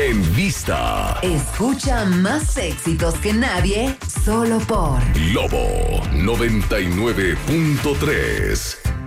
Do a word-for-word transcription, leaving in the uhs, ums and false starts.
En vista. Escucha más éxitos que nadie, solo por Globo noventa y nueve punto tres.